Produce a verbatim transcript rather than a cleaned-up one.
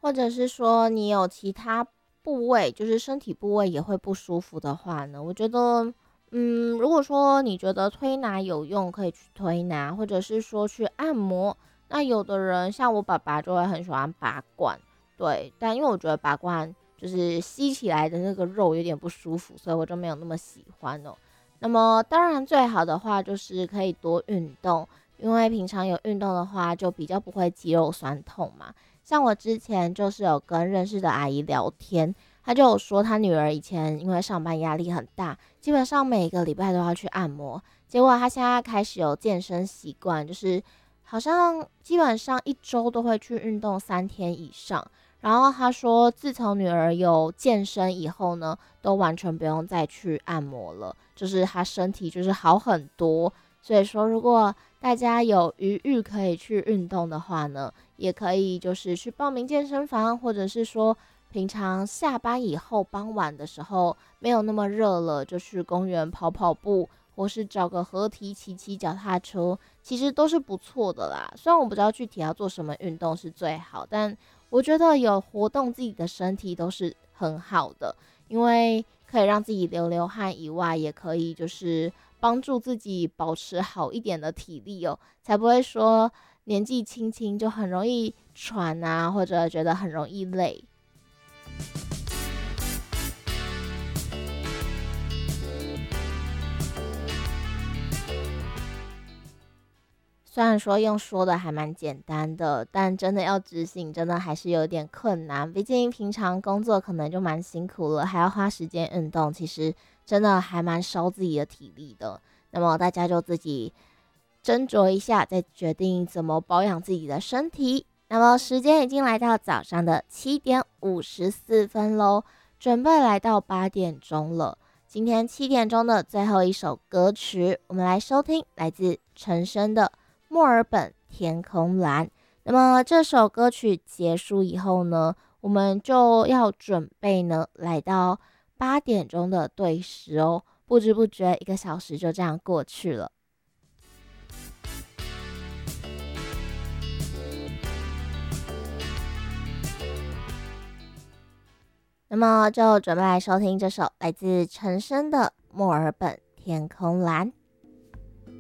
或者是说你有其他部位，就是身体部位也会不舒服的话呢，我觉得，嗯，如果说你觉得推拿有用，可以去推拿，或者是说去按摩。那有的人像我爸爸就会很喜欢拔罐，对，但因为我觉得拔罐就是吸起来的那个肉有点不舒服，所以我就没有那么喜欢哦。那么当然最好的话就是可以多运动，因为平常有运动的话就比较不会肌肉酸痛嘛。像我之前就是有跟认识的阿姨聊天，她就有说她女儿以前因为上班压力很大，基本上每个礼拜都要去按摩，结果她现在开始有健身习惯，就是好像基本上一周都会去运动三天以上。然后她说，自从女儿有健身以后呢，都完全不用再去按摩了，就是她身体就是好很多。所以说，如果大家有余裕可以去运动的话呢，也可以就是去报名健身房，或者是说平常下班以后傍晚的时候没有那么热了，就去公园跑跑步，或是找个合体骑骑脚踏车，其实都是不错的啦。虽然我不知道具体要做什么运动是最好，但我觉得有活动自己的身体都是很好的，因为可以让自己流流汗以外，也可以就是帮助自己保持好一点的体力哦，才不会说年纪轻轻就很容易喘啊，或者觉得很容易累。虽然说用说的还蛮简单的，但真的要执行，真的还是有点困难。毕竟平常工作可能就蛮辛苦了，还要花时间运动，其实真的还蛮烧自己的体力的。那么大家就自己斟酌一下，再决定怎么保养自己的身体。那么时间已经来到早上的七点五十四分喽，准备来到八点钟了。今天七点钟的最后一首歌曲，我们来收听来自陈升的墨尔本天空蓝。那么这首歌曲结束以后呢，我们就要准备呢来到八点钟的对时哦。不知不觉一个小时就这样过去了。那么就准备来收听这首来自陈升的《墨尔本天空蓝》。